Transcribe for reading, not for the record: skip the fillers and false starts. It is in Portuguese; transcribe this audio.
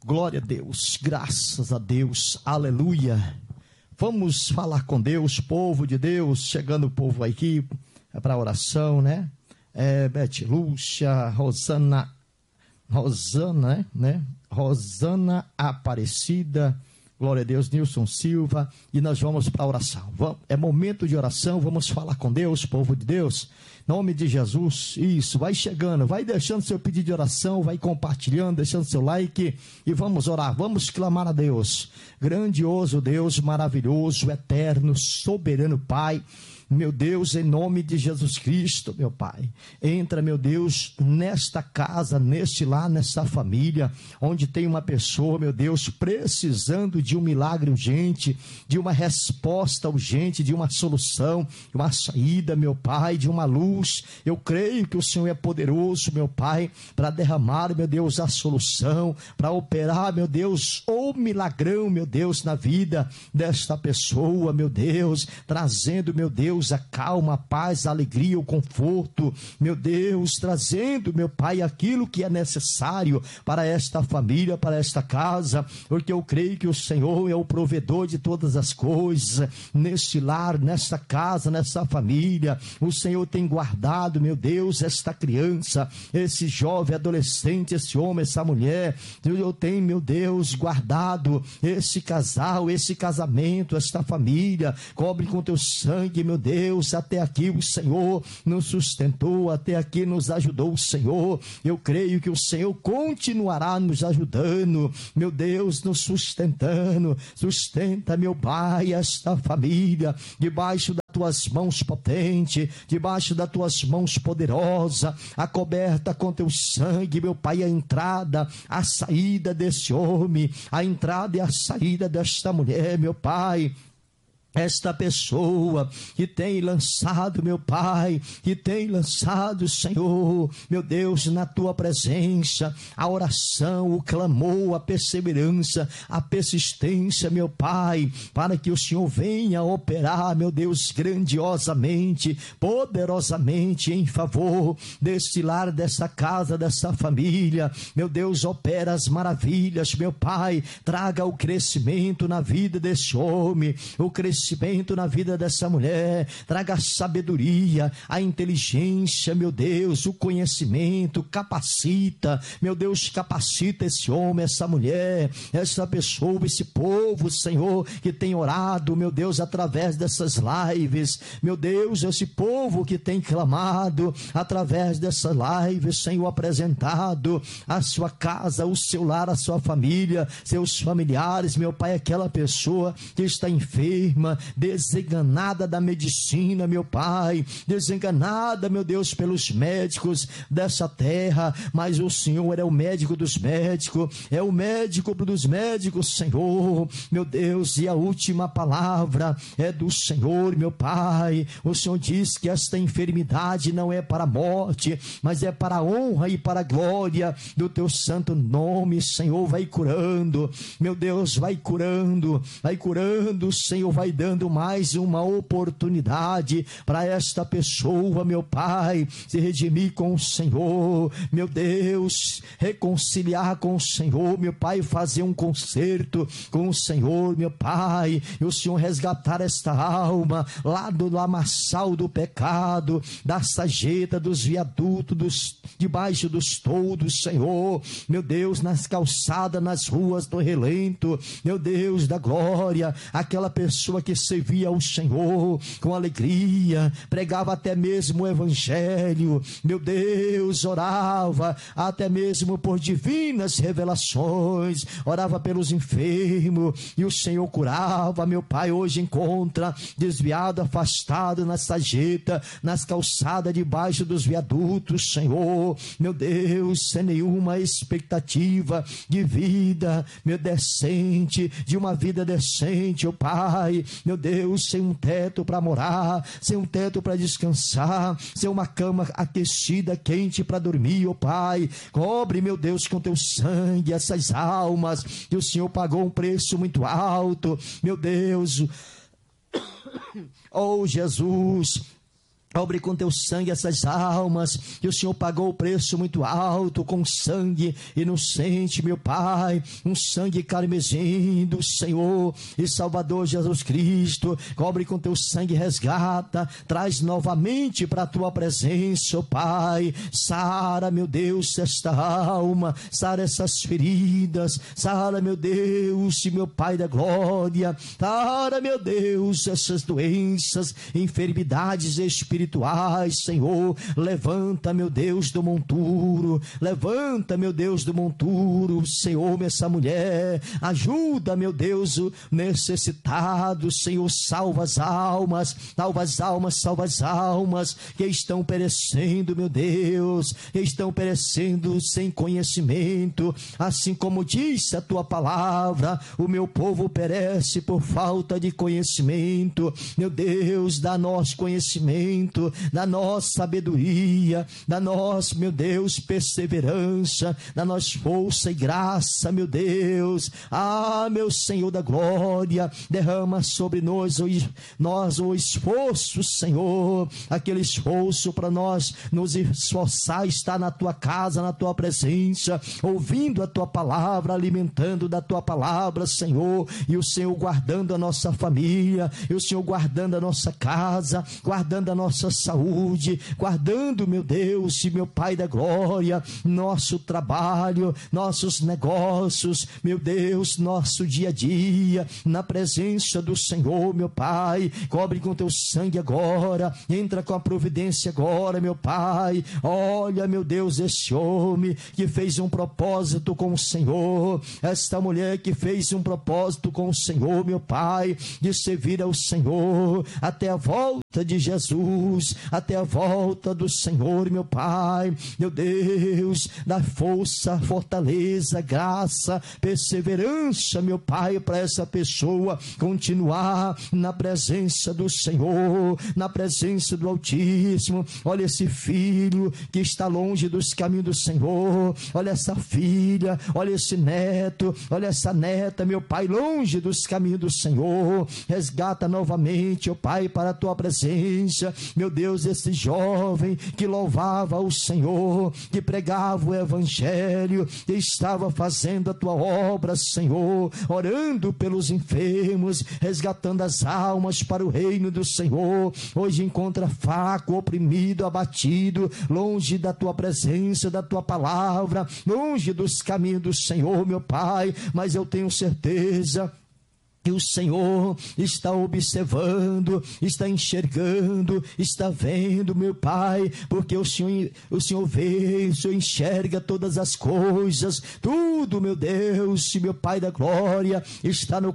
Glória a Deus, graças a Deus, aleluia. Vamos falar com Deus, povo de Deus, chegando o povo aqui para oração, né? Bete Lúcia, Rosana, né? Rosana Aparecida, glória a Deus, Nilson Silva, e nós vamos para a oração. É momento de oração, vamos falar com Deus, povo de Deus, em nome de Jesus. Isso, vai chegando, vai deixando seu pedido de oração, vai compartilhando, deixando seu like, e vamos orar, vamos clamar a Deus. Grandioso Deus, maravilhoso, eterno, soberano Pai, meu Deus, em nome de Jesus Cristo, meu Pai, entra, meu Deus, nesta casa, neste lar, nesta família, onde tem uma pessoa, meu Deus, precisando de um milagre urgente, de uma resposta urgente, de uma solução, de uma saída, meu Pai, de uma luz. Eu creio que o Senhor é poderoso, meu Pai, para derramar, meu Deus, a solução, para operar, meu Deus, o milagrão, meu Deus, na vida desta pessoa, meu Deus, trazendo, meu Deus, a calma, a paz, a alegria, o conforto, meu Deus, trazendo, meu Pai, aquilo que é necessário para esta família, para esta casa, porque eu creio que o Senhor é o provedor de todas as coisas, neste lar, nesta casa, nesta família. O Senhor tem guardado, meu Deus, esta criança, esse jovem, adolescente, esse homem, essa mulher. Eu tenho, meu Deus, guardado esse casal, esse casamento, esta família. Cobre com teu sangue, meu Deus, até aqui o Senhor nos sustentou, até aqui nos ajudou o Senhor. Eu creio que o Senhor continuará nos ajudando, meu Deus, nos sustentando. Sustenta, meu Pai, esta família, debaixo das tuas mãos potentes, debaixo das tuas mãos poderosas, acoberta com teu sangue, meu Pai, a entrada, a saída desse homem, a entrada e a saída desta mulher, meu Pai. Esta pessoa que tem lançado, meu Pai, que tem lançado, Senhor, meu Deus, na tua presença, a oração, o clamor, a perseverança, a persistência, meu Pai, para que o Senhor venha operar, meu Deus, grandiosamente, poderosamente em favor deste lar, dessa casa, dessa família. Meu Deus, opera as maravilhas, meu Pai, traga o crescimento na vida desse homem, o crescimento na vida dessa mulher, traga a sabedoria, a inteligência, meu Deus, o conhecimento, capacita, meu Deus, capacita esse homem, essa mulher, essa pessoa, esse povo, Senhor, que tem orado, meu Deus, através dessas lives, meu Deus, esse povo que tem clamado através dessas lives, Senhor, apresentado a sua casa, o seu lar, a sua família, seus familiares, meu Pai, aquela pessoa que está enferma, desenganada da medicina, meu Pai, desenganada, meu Deus, pelos médicos dessa terra, mas o Senhor é o médico dos médicos, é o médico dos médicos, Senhor, meu Deus, e a última palavra é do Senhor, meu Pai. O Senhor diz que esta enfermidade não é para a morte, mas é para a honra e para a glória do teu santo nome, Senhor. Vai curando, meu Deus, vai curando, Senhor, vai dando mais uma oportunidade para esta pessoa, meu Pai, se redimir com o Senhor, meu Deus, reconciliar com o Senhor, meu Pai, fazer um concerto com o Senhor, meu Pai, e o Senhor resgatar esta alma lá do lamaçal do pecado, da sarjeta, dos viadutos, debaixo dos toldos, Senhor, meu Deus, nas calçadas, nas ruas do relento, meu Deus da glória, aquela pessoa que servia ao Senhor com alegria, pregava até mesmo o evangelho, meu Deus, orava até mesmo por divinas revelações, orava pelos enfermos e o Senhor curava, meu Pai. Hoje encontra desviado, afastado na sarjeta, nas calçadas, debaixo dos viadutos, Senhor, meu Deus, sem nenhuma expectativa de vida, meu decente, de uma vida decente, ó Pai, meu Deus, sem um teto para morar, sem um teto para descansar, sem uma cama aquecida, quente para dormir, ó Pai. Cobre, meu Deus, com teu sangue essas almas que o Senhor pagou um preço muito alto, meu Deus. Oh Jesus, Cobre com teu sangue essas almas, que o Senhor pagou o preço muito alto, com sangue inocente, meu Pai, um sangue carmesim do Senhor e Salvador Jesus Cristo. Cobre com teu sangue, resgata, traz novamente para a tua presença, ó Pai. Sara, meu Deus, esta alma, sara essas feridas, sara, meu Deus, e meu Pai da glória, sara, meu Deus, essas doenças, enfermidades espirituais, Senhor. Levanta, meu Deus, do monturo, levanta, meu Deus, do monturo, Senhor, essa mulher, ajuda, meu Deus, o necessitado, Senhor. Salva as almas, salva as almas, salva as almas que estão perecendo, meu Deus, que estão perecendo sem conhecimento, assim como diz a tua palavra, o meu povo perece por falta de conhecimento. Meu Deus, dá-nos conhecimento, dá-nos sabedoria, dá-nos, meu Deus, perseverança, dá-nos força e graça, meu Deus. Meu Senhor da glória, derrama sobre nós o esforço, Senhor, aquele esforço para nós nos esforçar, estar na tua casa, na tua presença, ouvindo a tua palavra, alimentando da tua palavra, Senhor, e o Senhor guardando a nossa família, e o Senhor guardando a nossa casa, guardando a nossa saúde, guardando, meu Deus e meu Pai da glória, nosso trabalho, nossos negócios, meu Deus, nosso dia a dia, na presença do Senhor, meu Pai. Cobre com teu sangue agora, entra com a providência agora, meu Pai. Olha, meu Deus, esse homem que fez um propósito com o Senhor, esta mulher que fez um propósito com o Senhor, meu Pai, de servir ao Senhor até a volta de Jesus, até a volta do Senhor, meu Pai. Meu Deus, dá força, fortaleza, graça, perseverança, meu Pai, para essa pessoa continuar na presença do Senhor, na presença do Altíssimo. Olha esse filho que está longe dos caminhos do Senhor, olha essa filha, olha esse neto, olha essa neta, meu Pai, longe dos caminhos do Senhor. Resgata novamente, ó Pai, para a tua presença, meu Deus, esse jovem que louvava o Senhor, que pregava o Evangelho, que estava fazendo a tua obra, Senhor, orando pelos enfermos, resgatando as almas para o reino do Senhor. Hoje encontra fraco, oprimido, abatido, longe da tua presença, da tua palavra, longe dos caminhos do Senhor, meu Pai, mas eu tenho certeza que o Senhor está observando, está enxergando, está vendo, meu Pai, porque o Senhor vê, o Senhor enxerga todas as coisas, tudo, meu Deus, e meu Pai da glória está no